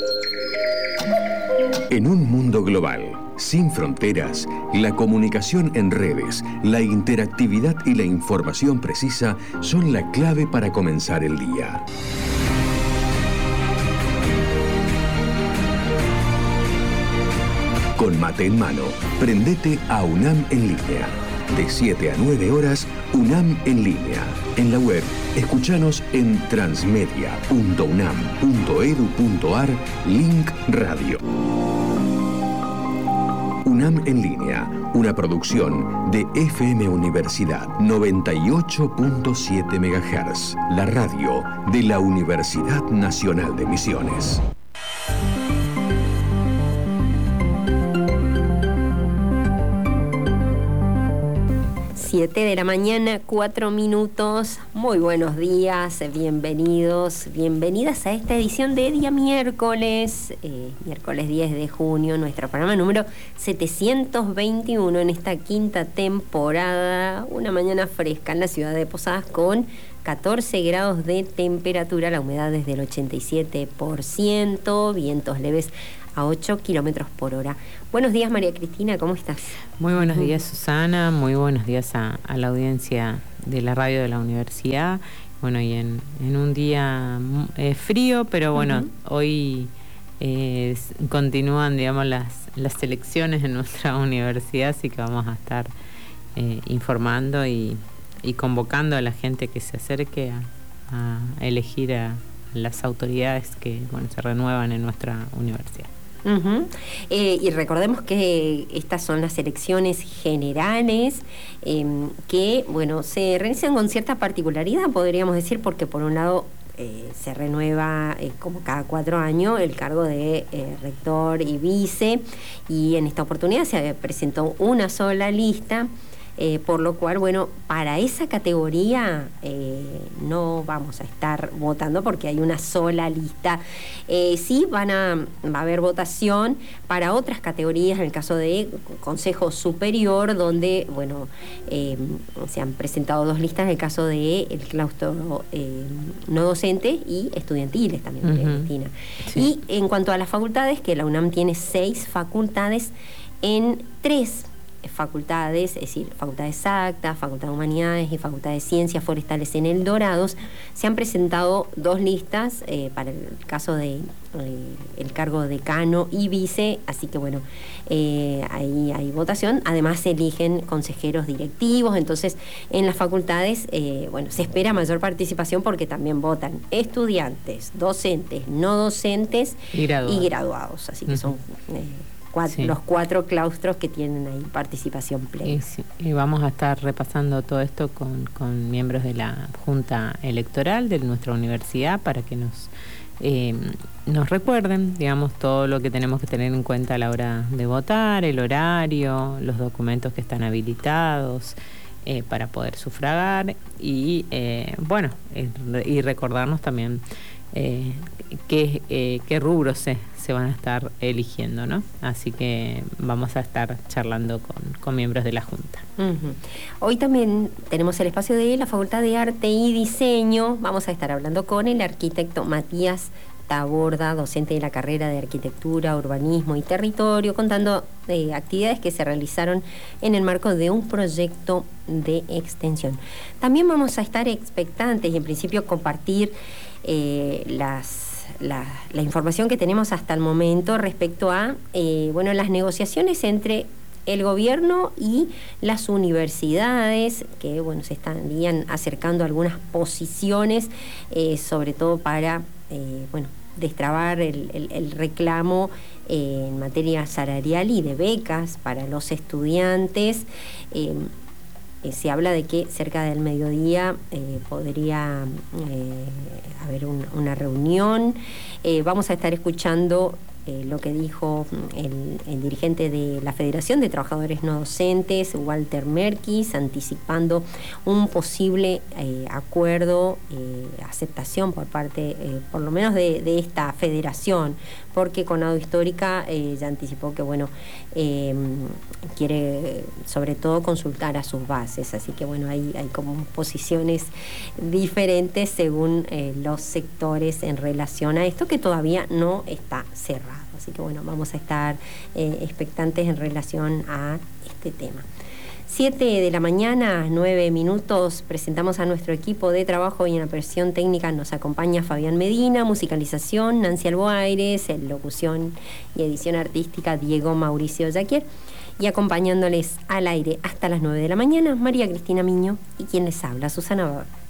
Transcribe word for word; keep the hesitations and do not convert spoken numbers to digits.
En un mundo global, sin fronteras, la comunicación en redes, la interactividad y la información precisa son la clave para comenzar el día. Con mate en mano, prendete a UNAM en línea. De siete a nueve horas, UNAM en línea. En la web, escuchanos en transmedia punto unam punto edu punto ar, link radio. UNAM en línea, una producción de F M Universidad noventa y ocho punto siete megahertz, la radio de la Universidad Nacional de Misiones. siete de la mañana, cuatro minutos. Muy buenos días, bienvenidos, bienvenidas a esta edición de día miércoles, eh, miércoles diez de junio, nuestro programa número setecientos veintiuno en esta quinta temporada. Una mañana fresca en la ciudad de Posadas con catorce grados de temperatura, la humedad es del ochenta y siete por ciento, vientos leves a ocho kilómetros por hora. Buenos días, María Cristina, ¿cómo estás? Muy buenos días, Susana, muy buenos días a, a la audiencia de la radio de la universidad. Bueno, y en, en un día eh, frío, pero bueno, uh-huh. hoy eh, continúan, digamos, las, las elecciones en nuestra universidad, así que vamos a estar eh, informando y, y convocando a la gente que se acerque a, a elegir a las autoridades que, bueno, se renuevan en nuestra universidad. Uh-huh. Eh, y recordemos que estas son las elecciones generales eh, que, bueno, se realizan con cierta particularidad, podríamos decir, porque por un lado eh, se renueva eh, como cada cuatro años el cargo de eh, rector y vice, y en esta oportunidad se presentó una sola lista. Eh, por lo cual, bueno, para esa categoría eh, no vamos a estar votando porque hay una sola lista. Eh, sí van a, va a haber votación para otras categorías, en el caso de Consejo Superior, donde, bueno, eh, se han presentado dos listas, en el caso de el claustro eh, no docente y estudiantiles también, uh-huh. Cristina. Sí. Y en cuanto a las facultades, que la UNAM tiene seis facultades en tres facultades, es decir, Facultad de Exactas, Facultad de Humanidades y Facultad de Ciencias Forestales en El Dorados, se han presentado dos listas eh, para el caso de eh, el cargo de decano y vice, así que bueno, eh, ahí hay votación. Además se eligen consejeros directivos, entonces en las facultades eh, bueno, se espera mayor participación porque también votan estudiantes, docentes, no docentes y graduados, y graduados así que uh-huh. son eh, Cuatro, sí. los cuatro claustros que tienen ahí participación plena. Y, sí, y vamos a estar repasando todo esto con, con miembros de la Junta Electoral de nuestra universidad para que nos, eh, nos recuerden, digamos, todo lo que tenemos que tener en cuenta a la hora de votar, el horario, los documentos que están habilitados eh, para poder sufragar y, eh, bueno, eh, y recordarnos también eh, qué, eh, qué rubros se se van a estar eligiendo, ¿no? Así que vamos a estar charlando con, con miembros de la Junta. Uh-huh. Hoy también tenemos el espacio de la Facultad de Arte y Diseño. Vamos a estar hablando con el arquitecto Matías Taborda, docente de la carrera de Arquitectura, Urbanismo y Territorio, contando eh, actividades que se realizaron en el marco de un proyecto de extensión. También vamos a estar expectantes y en principio compartir eh, las La, la información que tenemos hasta el momento respecto a eh, bueno, las negociaciones entre el gobierno y las universidades, que bueno, se estarían acercando a algunas posiciones, eh, sobre todo para eh, bueno, destrabar el, el, el reclamo eh, en materia salarial y de becas para los estudiantes. Eh, Eh, se habla de que cerca del mediodía eh, podría eh, haber un, una reunión. Eh, vamos a estar escuchando eh, lo que dijo el, el dirigente de la Federación de Trabajadores No Docentes, Walter Merkis, anticipando un posible eh, acuerdo, eh, aceptación por parte, eh, por lo menos de, de esta federación, porque Conado Histórica eh, ya anticipó que, bueno, eh, quiere sobre todo consultar a sus bases, así que, bueno, hay, hay como posiciones diferentes según eh, los sectores en relación a esto, que todavía no está cerrado. Así que, bueno, vamos a estar eh, expectantes en relación a este tema. Siete de la mañana, nueve minutos, presentamos a nuestro equipo de trabajo y en la operación técnica nos acompaña Fabián Medina, musicalización, Nancy Alboaires, en locución y edición artística, Diego Mauricio Yaquier, y acompañándoles al aire hasta las nueve de la mañana, María Cristina Miño y quien les habla, Susana Bauer.